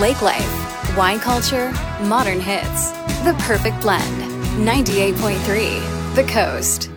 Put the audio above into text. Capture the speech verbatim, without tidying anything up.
lake life, wine culture, modern hits. The perfect blend. ninety-eight point three The Coast.